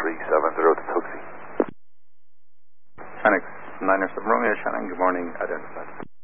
370 to Tuxie. Phoenix 907 Romeo, Shannon, good morning, identified.